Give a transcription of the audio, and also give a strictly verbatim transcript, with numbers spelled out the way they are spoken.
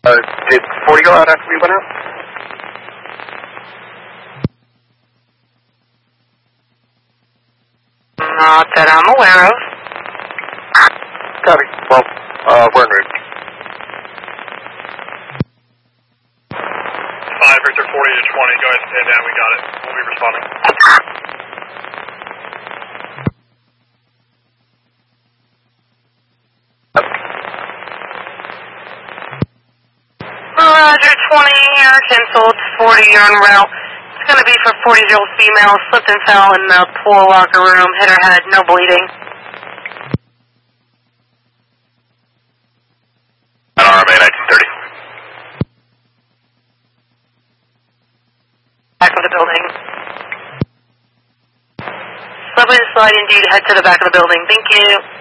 Uh, did forty go out after we went out? Not that I'm aware of. Copy. Well, uh, we're en route. five, Victor forty to twenty, go ahead and stand down, we got it. We'll be responding. Roger, twenty here, canceled, forty, you're en route. It's going to be for forty-year-old female, slipped and fell in the pool locker room, hit her head, no bleeding. N R M A nineteen thirty. Back of the building. Slowly slide indeed, head to the back of the building. Thank you.